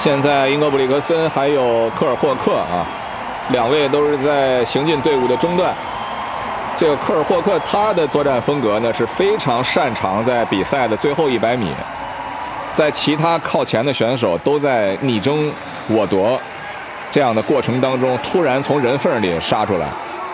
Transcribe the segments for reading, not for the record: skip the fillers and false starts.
现在英格布里克森还有科尔霍克啊，两位都是在行进队伍的中段。这个科尔霍克他的作战风格呢是非常擅长在比赛的最后100米，在其他靠前的选手都在你争我夺这样的过程当中，突然从人缝里杀出来。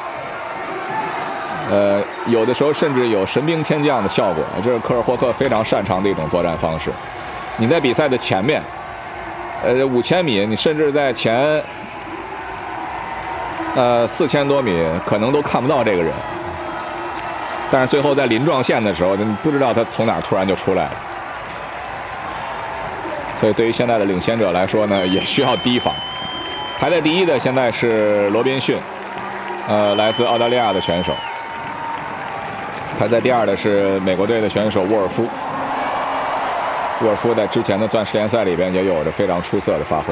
有的时候甚至有神兵天降的效果，这是科尔霍克非常擅长的一种作战方式。你在比赛的前面，5000米，你甚至在前4000多米可能都看不到这个人，但是最后在临撞线的时候，你不知道他从哪儿突然就出来了。所以对于现在的领先者来说呢，也需要提防。排在第一的现在是罗宾逊，来自澳大利亚的选手。排在第二的是美国队的选手沃尔夫。沃尔夫在之前的钻石联赛里边也有着非常出色的发挥。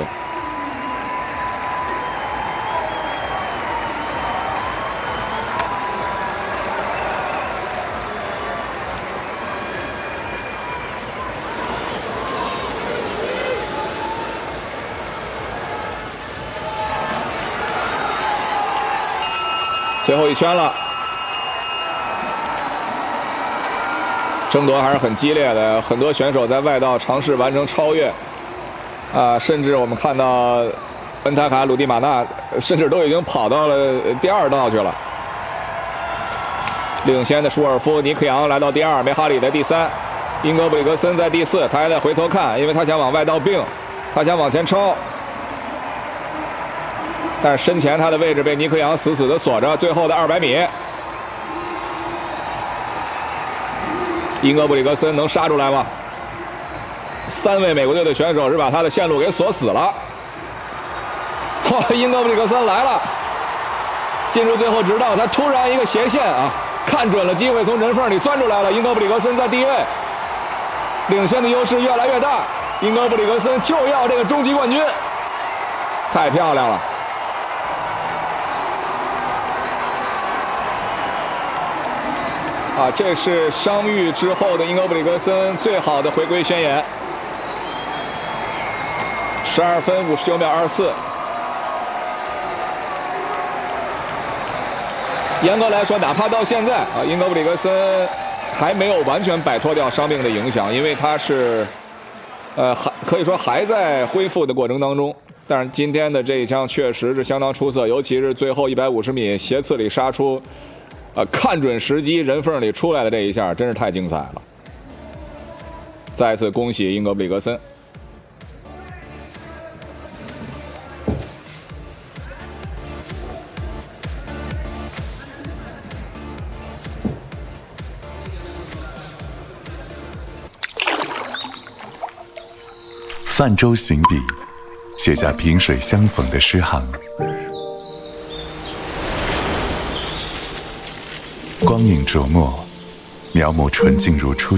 最后一圈了，争夺还是很激烈的，很多选手在外道尝试完成超越，甚至我们看到恩塔卡、鲁蒂马纳甚至都已经跑到了第2道去了。领先的舒尔夫、尼克杨来到第2，梅哈里的第3，英格布里克森在第4，他还在回头看，因为他想往外道并，他想往前超。但是身前他的位置被尼克杨死死地锁着。最后的200米，英格布里克森能杀出来吗？3位美国队的选手是把他的线路给锁死了。英格布里克森来了，进入最后直道，他突然一个斜线啊，看准了机会，从人缝里钻出来了。英格布里克森在第1位，领先的优势越来越大。英格布里克森就要这个终极冠军，太漂亮了。这是伤愈之后的英格布里克森最好的回归宣言，12分59秒24。严格来说，哪怕到现在英格布里克森还没有完全摆脱掉伤病的影响，因为他是可以说还在恢复的过程当中。但是今天的这一枪确实是相当出色，尤其是最后150米斜刺里杀出。看准时机，人缝里出来的这一下，真是太精彩了！再次恭喜英格布里克森。 泛舟行笔，写下萍水相逢的诗行。光影琢磨，描摹纯净如初。